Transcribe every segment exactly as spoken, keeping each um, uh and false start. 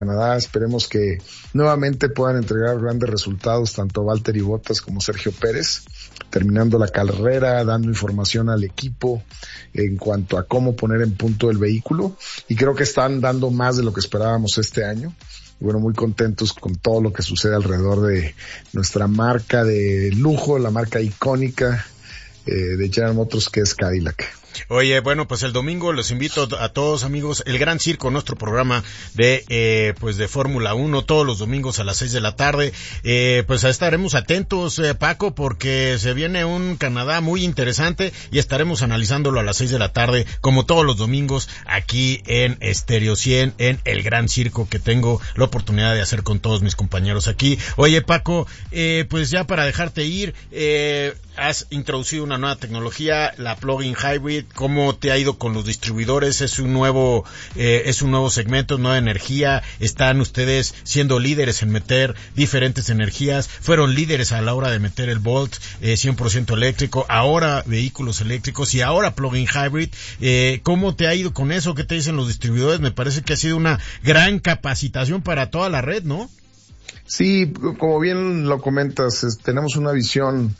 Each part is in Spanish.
Canadá. Esperemos que nuevamente puedan entregar grandes resultados tanto Valtteri Bottas como Sergio Pérez, terminando la carrera, dando información al equipo en cuanto a cómo poner en punto el vehículo, y creo que están dando más de lo que esperábamos este año. Y bueno, muy contentos con todo lo que sucede alrededor de nuestra marca de lujo, la marca icónica eh, de General Motors, que es Cadillac. Oye, bueno, pues el domingo los invito a todos, amigos, el Gran Circo, nuestro programa de eh, pues de Fórmula uno, todos los domingos a las seis de la tarde. Eh, pues estaremos atentos, eh, Paco, porque se viene un Canadá muy interesante y estaremos analizándolo a las seis de la tarde, como todos los domingos, aquí en Estéreo cien, en el Gran Circo que tengo la oportunidad de hacer con todos mis compañeros aquí. Oye, Paco, eh, pues ya para dejarte ir, eh, has introducido una nueva tecnología, la Plug-in Hybrid. ¿Cómo te ha ido con los distribuidores? Es un nuevo, eh, es un nuevo segmento, nueva energía. Están ustedes siendo líderes en meter diferentes energías. Fueron líderes a la hora de meter el Volt, eh, cien por ciento eléctrico. Ahora vehículos eléctricos y ahora Plug-in Hybrid. Eh, ¿cómo te ha ido con eso? ¿Qué te dicen los distribuidores? Me parece que ha sido una gran capacitación para toda la red, ¿no? Sí, como bien lo comentas, es, tenemos una visión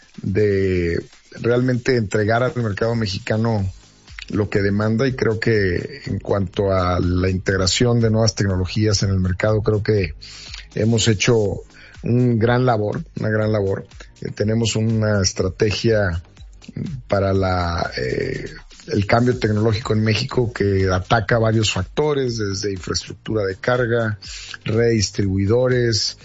de realmente entregar al mercado mexicano lo que demanda, y creo que en cuanto a la integración de nuevas tecnologías en el mercado, creo que hemos hecho un gran labor, una gran labor. Eh, tenemos una estrategia para la eh, el cambio tecnológico en México que ataca varios factores, desde infraestructura de carga, red de distribuidores,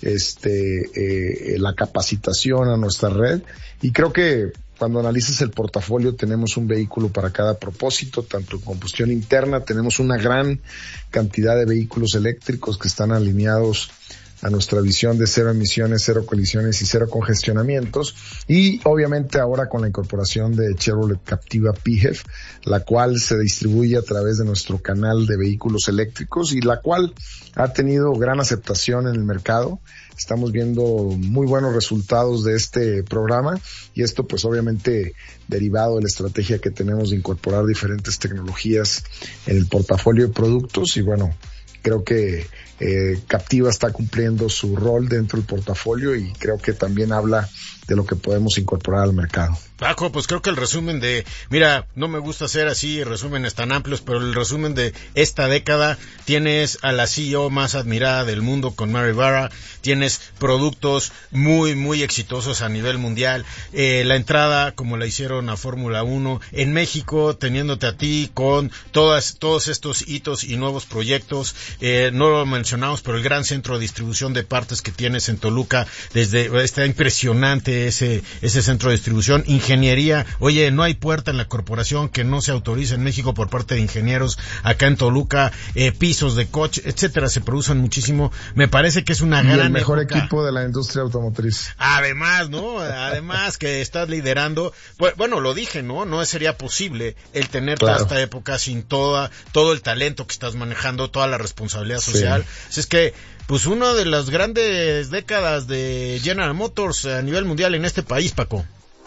este eh, la capacitación a nuestra red, y creo que cuando analizas el portafolio tenemos un vehículo para cada propósito, tanto en combustión interna, tenemos una gran cantidad de vehículos eléctricos que están alineados a nuestra visión de cero emisiones, cero colisiones y cero congestionamientos, y obviamente ahora con la incorporación de Chevrolet Captiva P H E V, la cual se distribuye a través de nuestro canal de vehículos eléctricos y la cual ha tenido gran aceptación en el mercado. Estamos viendo muy buenos resultados de este programa, y esto pues obviamente derivado de la estrategia que tenemos de incorporar diferentes tecnologías en el portafolio de productos. Y bueno, creo que eh, Captiva está cumpliendo su rol dentro del portafolio, y creo que también habla de lo que podemos incorporar al mercado. Paco, pues creo que el resumen de, mira, no me gusta hacer así resúmenes tan amplios, pero el resumen de esta década, tienes a la C E O más admirada del mundo con Mary Barra, tienes productos muy, muy exitosos a nivel mundial, eh, la entrada como la hicieron a Fórmula uno, en México teniéndote a ti con todas, todos estos hitos y nuevos proyectos, eh, no lo mencionamos, pero el gran centro de distribución de partes que tienes en Toluca, desde, está impresionante ese, ese centro de distribución, ingeniería, oye, no hay puerta en la corporación que no se autorice en México por parte de ingenieros, acá en Toluca, eh, pisos de coche, etcétera, se producen muchísimo. Me parece que es una y gran el mejor época. Equipo de la industria automotriz. Además, ¿no? Además que estás liderando, pues, bueno, lo dije, ¿no? No sería posible el tener claro. toda esta época sin toda, todo el talento que estás manejando, toda la responsabilidad social. Sí. Así es que, pues, una de las grandes décadas de General Motors a nivel mundial en este país, Paco.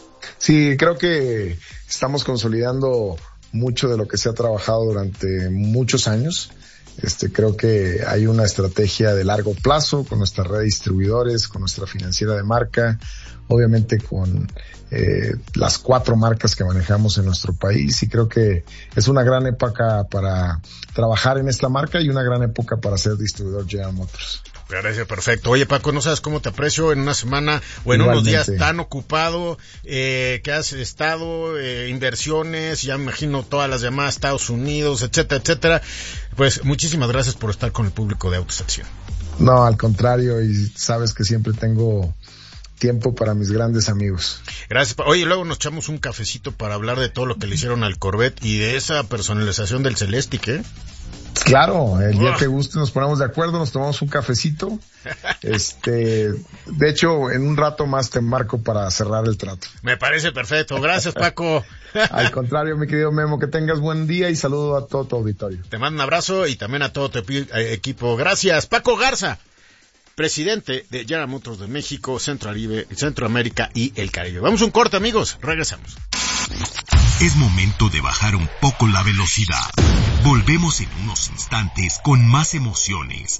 Sí, creo que estamos consolidando mucho de lo que se ha trabajado durante muchos años. Este, creo que hay una estrategia de largo plazo con nuestra red de distribuidores, con nuestra financiera de marca, obviamente con eh, las cuatro marcas que manejamos en nuestro país, y creo que es una gran época para trabajar en esta marca y una gran época para ser distribuidor General Motors. Gracias, perfecto. Oye, Paco, no sabes cómo te aprecio en una semana o en Igualmente. unos días tan ocupado eh, que has estado, eh, inversiones, ya me imagino todas las llamadas Estados Unidos, etcétera, etcétera. Pues muchísimas gracias por estar con el público de Autos Acción. No, al contrario, y sabes que siempre tengo tiempo para mis grandes amigos. Gracias. Oye, luego nos echamos un cafecito para hablar de todo lo que le hicieron al Corvette y de esa personalización del Celestiq, ¿eh? Claro, el día que guste nos ponemos de acuerdo, nos tomamos un cafecito. Este, de hecho, en un rato más te marco para cerrar el trato. Me parece perfecto. Gracias, Paco. Al contrario, mi querido Memo, que tengas buen día y saludo a todo tu auditorio. Te mando un abrazo y también a todo tu equipo. Gracias. Paco Garza, presidente de General Motors de México, Centroamérica y el Caribe. Vamos a un corte, amigos. Regresamos. Es momento de bajar un poco la velocidad. Volvemos en unos instantes con más emociones,